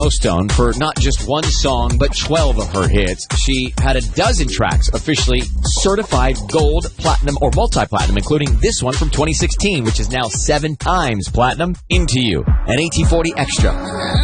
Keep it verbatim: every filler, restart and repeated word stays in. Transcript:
Stone for not just one song, but twelve of her hits. She had a dozen tracks officially certified gold, platinum, or multi-platinum, including this one from twenty sixteen, which is now seven times platinum. Into You, an eighteen forty Extra.